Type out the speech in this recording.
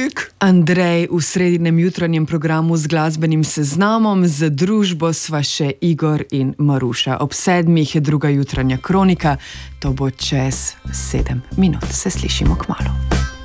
Dominik. Andrej, v sredinem jutranjem programu z glasbenim seznamom, za družbo sva še Igor in Maruša. Ob 7:00 je druga jutranja kronika, to bo čez 7 minut. Se slišimo kmalu.